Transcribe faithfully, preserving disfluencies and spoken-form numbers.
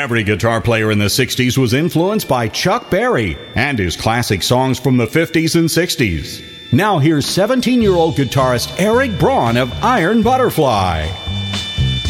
Every guitar player in the sixties was influenced by Chuck Berry and his classic songs from the fifties and sixties. Now here's seventeen-year-old guitarist Eric Braun of Iron Butterfly.